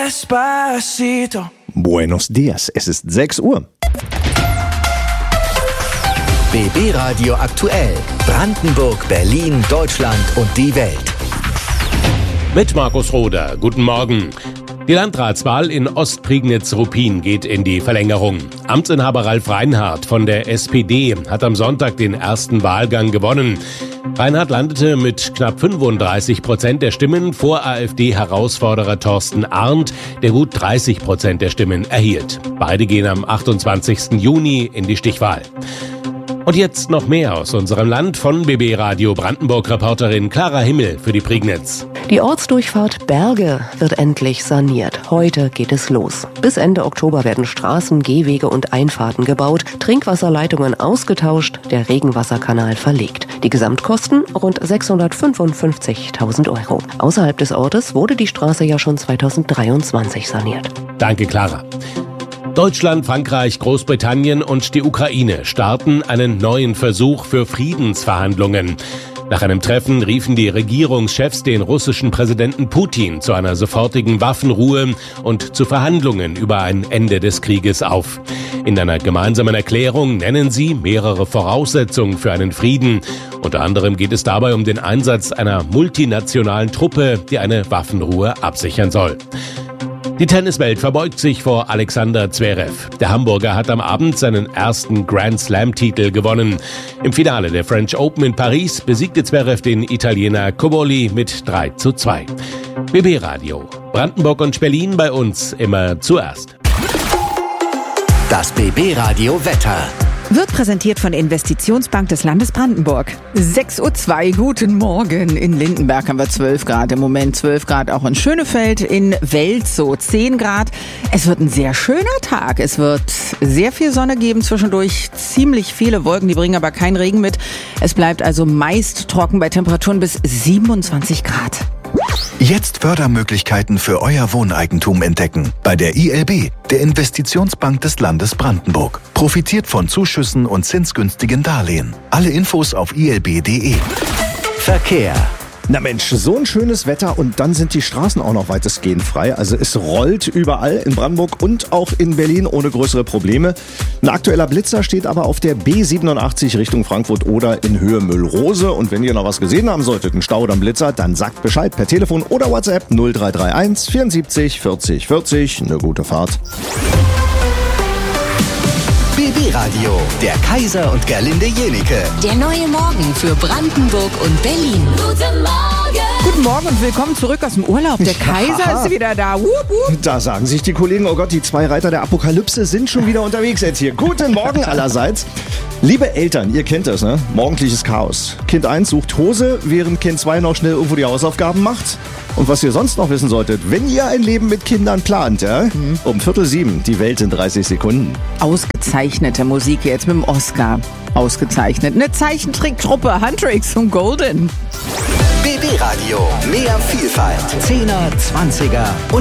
Despacito. Buenos dias, es ist 6 Uhr. BB Radio aktuell. Brandenburg, Berlin, Deutschland und die Welt. Mit Markus Roder. Guten Morgen. Die Landratswahl in Ostprignitz-Ruppin geht in die Verlängerung. Amtsinhaber Ralf Reinhardt von der SPD hat am Sonntag den ersten Wahlgang gewonnen. Reinhardt landete mit knapp 35% der Stimmen vor AfD-Herausforderer Thorsten Arndt, der gut 30% der Stimmen erhielt. Beide gehen am 28. Juni in die Stichwahl. Und jetzt noch mehr aus unserem Land von BB Radio Brandenburg-Reporterin Clara Himmel für die Prignitz. Die Ortsdurchfahrt Berge wird endlich saniert. Heute geht es los. Bis Ende Oktober werden Straßen, Gehwege und Einfahrten gebaut, Trinkwasserleitungen ausgetauscht, der Regenwasserkanal verlegt. Die Gesamtkosten rund 655.000 Euro. Außerhalb des Ortes wurde die Straße ja schon 2023 saniert. Danke, Clara. Deutschland, Frankreich, Großbritannien und die Ukraine starten einen neuen Versuch für Friedensverhandlungen. Nach einem Treffen riefen die Regierungschefs den russischen Präsidenten Putin zu einer sofortigen Waffenruhe und zu Verhandlungen über ein Ende des Krieges auf. In einer gemeinsamen Erklärung nennen sie mehrere Voraussetzungen für einen Frieden. Unter anderem geht es dabei um den Einsatz einer multinationalen Truppe, die eine Waffenruhe absichern soll. Die Tenniswelt verbeugt sich vor Alexander Zverev. Der Hamburger hat am Abend seinen ersten Grand-Slam-Titel gewonnen. Im Finale der French Open in Paris besiegte Zverev den Italiener Cobolli mit 3:2. BB Radio. Brandenburg und Berlin bei uns immer zuerst. Das BB Radio Wetter. Wird präsentiert von der Investitionsbank des Landes Brandenburg. 6:02 Uhr, guten Morgen. In Lindenberg haben wir 12 Grad, im Moment 12 Grad auch in Schönefeld, in Welzow 10 Grad. Es wird ein sehr schöner Tag. Es wird sehr viel Sonne geben, zwischendurch ziemlich viele Wolken, die bringen aber keinen Regen mit. Es bleibt also meist trocken bei Temperaturen bis 27 Grad. Jetzt Fördermöglichkeiten für euer Wohneigentum entdecken. Bei der ILB, der Investitionsbank des Landes Brandenburg. Profitiert von Zuschüssen und zinsgünstigen Darlehen. Alle Infos auf ilb.de. Verkehr. Na Mensch, so ein schönes Wetter und dann sind die Straßen auch noch weitestgehend frei. Also es rollt überall in Brandenburg und auch in Berlin ohne größere Probleme. Ein aktueller Blitzer steht aber auf der B87 Richtung Frankfurt oder in Höhe Müllrose. Und wenn ihr noch was gesehen haben solltet, ein Stau oder ein Blitzer, dann sagt Bescheid per Telefon oder WhatsApp 0331 74 40 40. Eine gute Fahrt. BB Radio, der Kaiser und Gerlinde Jenike. Der neue Morgen für Brandenburg und Berlin. Guten Morgen! Guten Morgen und willkommen zurück aus dem Urlaub. Der Kaiser ist wieder da. Wupp, wupp. Da sagen sich die Kollegen, oh Gott, die 2 Reiter der Apokalypse sind schon wieder unterwegs jetzt hier. Guten Morgen allerseits. Liebe Eltern, ihr kennt das, ne? Morgendliches Chaos. Kind 1 sucht Hose, während Kind 2 noch schnell irgendwo die Hausaufgaben macht. Und was ihr sonst noch wissen solltet, wenn ihr ein Leben mit Kindern plant, ja? Um 6:45, die Welt in 30 Sekunden. Ausgezeichnete Musik jetzt mit dem Oscar. Ausgezeichnet. Eine Zeichentricktruppe, Huntrix und Golden. BB Radio, mehr Vielfalt. 10er, 20er und